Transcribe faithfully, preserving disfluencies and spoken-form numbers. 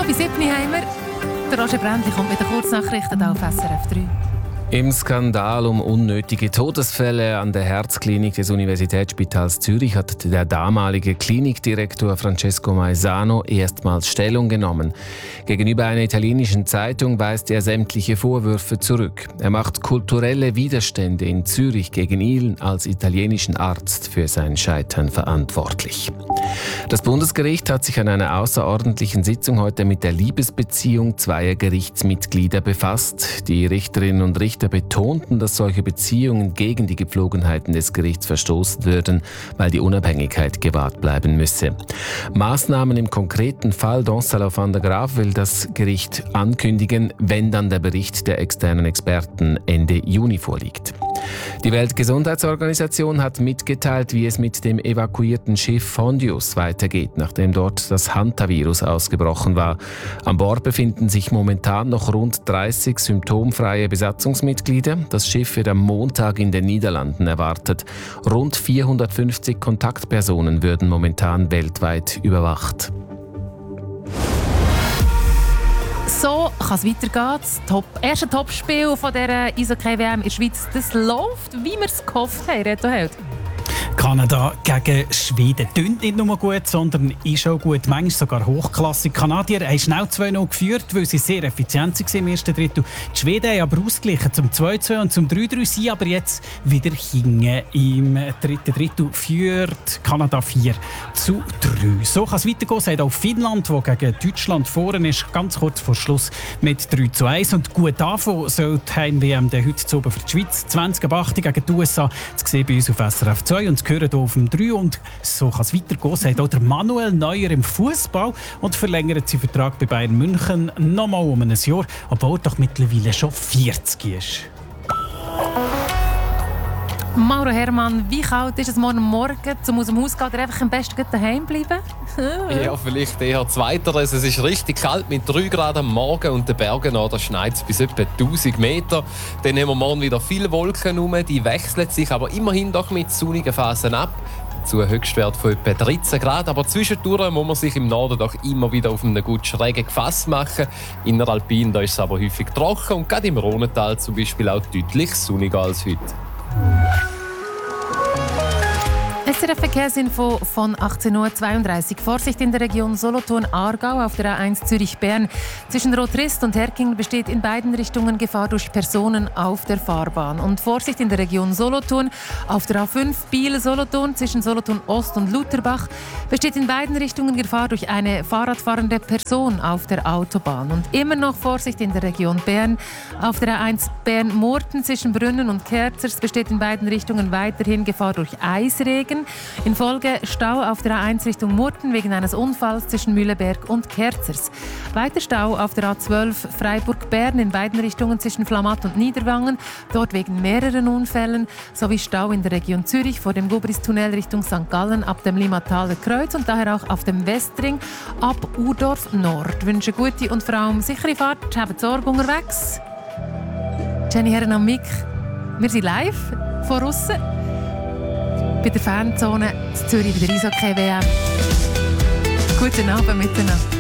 Halb sieben haben wir. Der Roger Brändli kommt mit den Kurznachrichten auf S R F drei. Im Skandal um unnötige Todesfälle an der Herzklinik des Universitätsspitals Zürich hat der damalige Klinikdirektor Francesco Maisano erstmals Stellung genommen. Gegenüber einer italienischen Zeitung weist er sämtliche Vorwürfe zurück. Er macht kulturelle Widerstände in Zürich gegen ihn als italienischen Arzt für sein Scheitern verantwortlich. Das Bundesgericht hat sich an einer außerordentlichen Sitzung heute mit der Liebesbeziehung zweier Gerichtsmitglieder befasst. Die Richterinnen und Richter betonten, dass solche Beziehungen gegen die Gepflogenheiten des Gerichts verstoßen würden, weil die Unabhängigkeit gewahrt bleiben müsse. Maßnahmen im konkreten Fall Gonçalo van der Graaf will das Gericht ankündigen, wenn dann der Bericht der externen Experten Ende Juni vorliegt. Die Weltgesundheitsorganisation hat mitgeteilt, wie es mit dem evakuierten Schiff Fondius weitergeht, nachdem dort das Hantavirus ausgebrochen war. An Bord befinden sich momentan noch rund dreißig symptomfreie Besatzungsmitglieder. Das Schiff wird am Montag in den Niederlanden erwartet. Rund vierhundertfünfzig Kontaktpersonen würden momentan weltweit überwacht. So kann es weitergehen. Das Top, erste Topspiel von dieser Eishockey-W M in der Schweiz, das läuft, wie wir es gehofft haben, Reto Held. Kanada gegen Schweden tönt nicht nur gut, sondern ist auch gut. Manchmal sogar hochklassig. Die Kanadier haben schnell zwei null geführt, weil sie sehr effizient waren im ersten Drittel. Die Schweden haben aber ausgeglichen zum zwei zwei und zum drei drei, sind aber jetzt wieder hinten. Im dritten Drittel führt Kanada vier zu drei. So kann es weitergehen, sagt auch Finnland, das gegen Deutschland vorne ist, ganz kurz vor Schluss mit drei zu eins. Und gut anfangen soll die Heim-W M heute oben für die Schweiz. zwanzig ab acht gegen die U S A. Das sehen bei uns auf S R F zwei und hören hier auf dem drei. Und so kann es weitergehen, sagt auch der Manuel Neuer im Fußball und verlängert seinen Vertrag bei Bayern München nochmal um ein Jahr, obwohl er doch mittlerweile schon vierzig ist. Mauro Hermann, wie kalt ist es morgen Morgen, um aus dem Haus zu gehen oder einfach am besten daheim bleiben? Ja, vielleicht eher zweiteres. Es ist richtig kalt mit drei Grad am Morgen und den Bergen an, da schneit es bis etwa tausend Meter. Dann haben wir morgen wieder viele Wolken herum, die wechseln sich aber immerhin doch mit sonnigen Phasen ab. Zu einem Höchstwert von etwa dreizehn Grad. Aber zwischendurch muss man sich im Norden doch immer wieder auf einen gut schrägen Gefäß machen. In der Alpine da ist es aber häufig trocken und gerade im Rhonental zum Beispiel auch deutlich sonniger als heute. S R F-Verkehrsinfo von achtzehn Uhr zweiunddreißig. Vorsicht in der Region Solothurn-Aargau auf der A eins Zürich-Bern. Zwischen Rotrist und Herkingen besteht in beiden Richtungen Gefahr durch Personen auf der Fahrbahn. Und Vorsicht in der Region Solothurn auf der A fünf Biel-Solothurn zwischen Solothurn-Ost und Lutherbach besteht in beiden Richtungen Gefahr durch eine Fahrradfahrende Person auf der Autobahn. Und immer noch Vorsicht in der Region Bern auf der A eins Bern-Murten zwischen Brünnen und Kerzers besteht in beiden Richtungen weiterhin Gefahr durch Eisregen. In Folge Stau auf der A eins Richtung Murten wegen eines Unfalls zwischen Mühleberg und Kerzers. Weiter Stau auf der A zwölf Freiburg-Bern in beiden Richtungen zwischen Flamatt und Niederwangen, dort wegen mehreren Unfällen, sowie Stau in der Region Zürich vor dem Gubris-Tunnel Richtung Sankt Gallen ab dem Limmataler Kreuz und daher auch auf dem Westring ab Urdorf Nord. Ich wünsche gute und vor allem sichere Fahrt, habt Sorge unterwegs. Jenny Herren am Mic, wir sind live von aussen. Bei der Fanzone in Zürich bei der Eishockey-W M. Guten Abend miteinander.